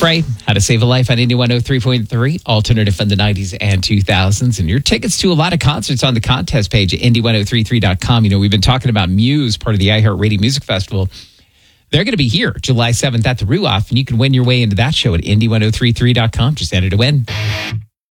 Frey, How to Save a Life on Indie 103.3, alternative from the 90s and 2000s. And your tickets to a lot of concerts on the contest page at indie1033.com. You know, we've been talking about Muse, part of the iHeartRadio Music Festival. They're going to be here July 7th at the Ruoff, and you can win your way into that show at indie1033.com. Just enter to win.